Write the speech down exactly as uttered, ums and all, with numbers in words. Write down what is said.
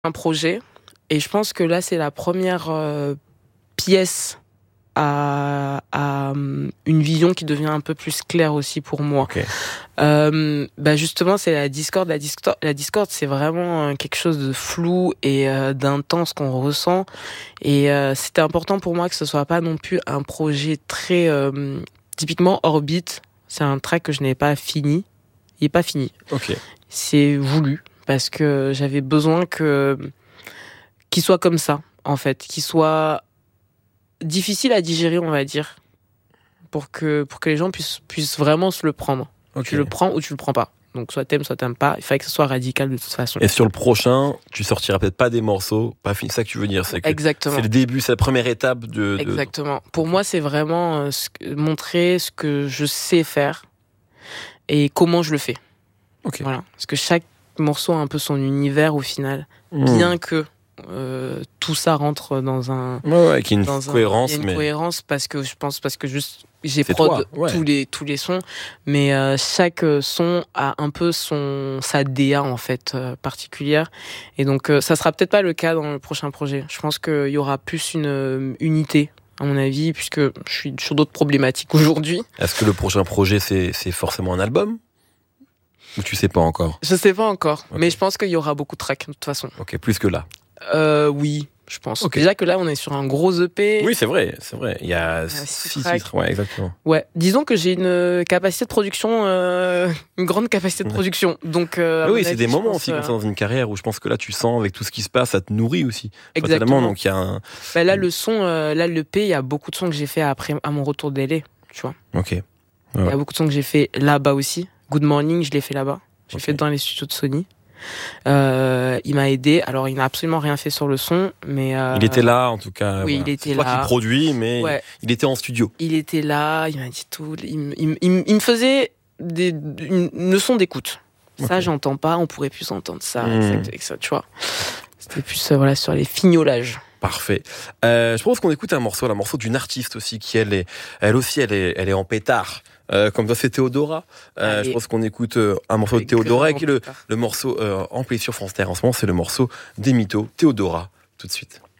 Un projet, et je pense que là c'est la première euh, pièce à, à une vision qui devient un peu plus claire aussi pour moi. Okay. Euh, bah justement c'est la discorde. La discorde, la discorde c'est vraiment quelque chose de flou et euh, d'intense qu'on ressent. Et euh, c'était important pour moi que ce soit pas non plus un projet très euh, typiquement Orbite. C'est un track que je n'ai pas fini. Il est pas fini. Okay. C'est voulu. Parce que j'avais besoin que qu'il soit comme ça, en fait, qu'il soit difficile à digérer, on va dire, pour que pour que les gens puissent puissent vraiment se le prendre. Okay. Tu le prends ou tu le prends pas. Donc soit t'aimes, soit t'aimes pas. Il fallait que ce soit radical de toute façon. Et sur le prochain, tu sortiras peut-être pas des morceaux, pas fini. C'est ça que tu veux dire, c'est que Exactement. C'est le début, c'est la première étape de. de... Exactement. Pour moi, c'est vraiment euh, ce que, montrer ce que je sais faire et comment je le fais. Ok. Voilà. Parce que chaque morceau a un peu son univers au final, mmh. bien que euh, tout ça rentre dans un ouais, ouais, qu'il y ait une cohérence, un, il y a une mais cohérence parce que je pense parce que juste j'ai c'est prod toi, ouais. tous les tous les sons, mais euh, chaque son a un peu son sa D A en fait euh, particulière, et donc euh, ça sera peut-être pas le cas dans le prochain projet. Je pense qu'il y aura plus une euh, unité à mon avis, puisque je suis sur d'autres problématiques aujourd'hui. Est-ce que le prochain projet c'est c'est forcément un album? Ou tu sais pas encore? Je sais pas encore, okay. mais je pense qu'il y aura beaucoup de tracks de toute façon. Ok, plus que là. Euh, oui, je pense. Okay. Déjà que là, on est sur un gros E P. Oui, c'est vrai, c'est vrai. Il y a six titres, ouais, exactement. Ouais, disons que j'ai une capacité de production, euh, une grande capacité de production. Donc, euh, oui, c'est des moments pense, aussi euh... comme ça dans une carrière où je pense que là, tu sens avec tout ce qui se passe, ça te nourrit aussi. Exactement. Donc il y a un. Bah là, le son, euh, là, l'E P, il y a beaucoup de sons que j'ai fait après à mon retour d'L A, tu vois. Ok. Ouais. Il y a beaucoup de sons que j'ai fait là-bas aussi. Good Morning, je l'ai fait là-bas. J'ai okay. fait dans les studios de Sony. Euh, il m'a aidé. Alors, il n'a absolument rien fait sur le son, mais euh... il était là en tout cas. Oui, voilà. il était c'est là. toi qui produis, mais ouais. il était en studio. Il était là. Il m'a dit tout. Il, il, il, il me faisait des, une, une leçon d'écoute. Okay. Ça, j'entends pas. On pourrait plus entendre ça. Mmh. Exact, avec ça, tu vois. C'était plus euh, voilà sur les fignolages. Parfait. Euh, je propose qu'on écoute un morceau, un morceau d'une artiste aussi qui elle est, elle aussi, elle est, elle est en pétard. Euh, comme toi, c'est Théodora. Euh, je pense qu'on écoute euh, un morceau de Théodora, qui est le, le morceau euh, en play sur France Inter en ce moment, c'est le morceau des Mythos. Théodora, tout de suite.